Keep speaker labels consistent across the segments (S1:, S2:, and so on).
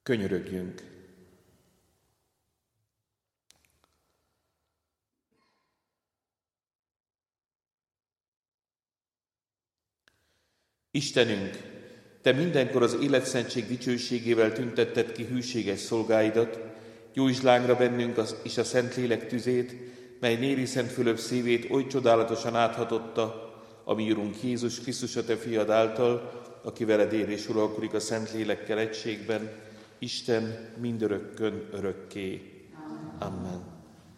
S1: Könyörögjünk! Istenünk, Te mindenkor az életszentség dicsőségével tüntetted ki hűséges szolgáidat, gyújtsd lángra bennünk és a Szentlélek tüzét, mely Néri Szent Fülöp szívét oly csodálatosan áthatotta, a mi Urunk Jézus Krisztus a Te fiad által, aki veled él és uralkodik a Szentlélekkel egységben, Isten mindörökkön örökké. Amen.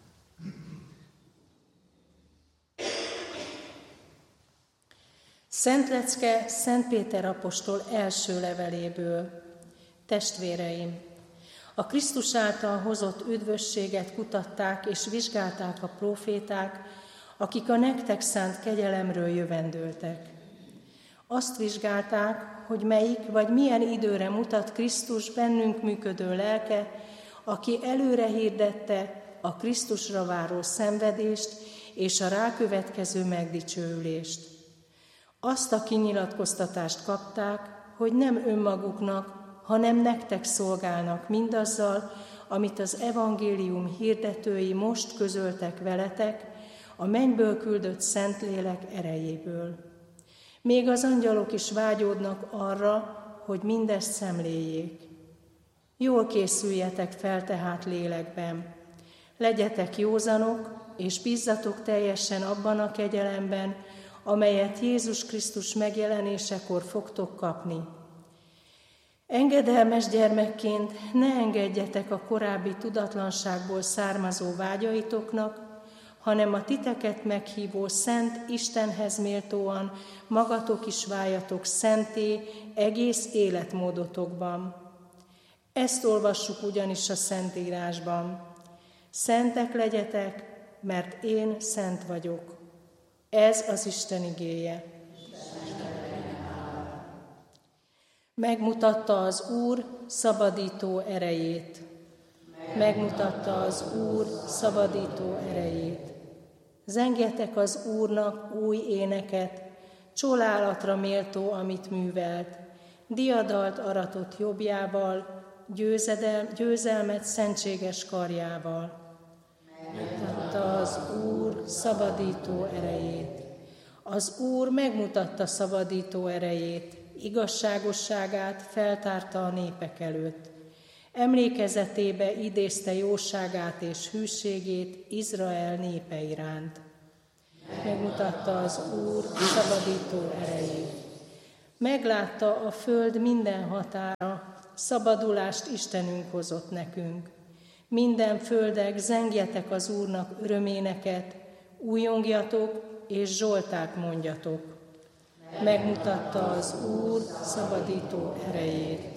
S2: Szent lecke Szent Péter apostol első leveléből. Testvéreim, a Krisztus által hozott üdvösséget kutatták és vizsgálták a próféták, akik a nektek szánt kegyelemről jövendőltek. Azt vizsgálták, hogy melyik vagy milyen időre mutat Krisztus bennünk működő lelke, aki előre hirdette a Krisztusra váró szenvedést és a rákövetkező megdicsőülést. Azt a kinyilatkoztatást kapták, hogy nem önmaguknak, hanem nektek szolgálnak mindazzal, amit az evangélium hirdetői most közöltek veletek, a mennyből küldött Szentlélek erejéből. Még az angyalok is vágyódnak arra, hogy mindezt szemléljék. Jól készüljetek fel tehát lélekben. Legyetek józanok, és bízzatok teljesen abban a kegyelemben, amelyet Jézus Krisztus megjelenésekor fogtok kapni. Engedelmes gyermekként ne engedjetek a korábbi tudatlanságból származó vágyaitoknak, hanem a titeket meghívó szent Istenhez méltóan magatok is váljatok szenté egész életmódotokban. Ezt olvassuk ugyanis a Szentírásban. Szentek legyetek, mert én szent vagyok. Ez az Isten igéje. Megmutatta az Úr szabadító erejét. Megmutatta az Úr szabadító erejét. Zengjetek az Úrnak új éneket, csodálatra méltó, amit művelt. Diadalt aratott jobbjával, győzelmet szentséges karjával. Megmutatta az Úr szabadító erejét. Az Úr megmutatta szabadító erejét, igazságosságát feltárta a népek előtt. Emlékezetébe idézte jóságát és hűségét Izrael népe iránt. Megmutatta az Úr szabadító erejét. Meglátta a föld minden határa, szabadulást Istenünk hozott nekünk. Minden földek, zengjetek az Úrnak öröméneket, újongjatok és zsoltát mondjatok. Megmutatta az Úr szabadító erejét.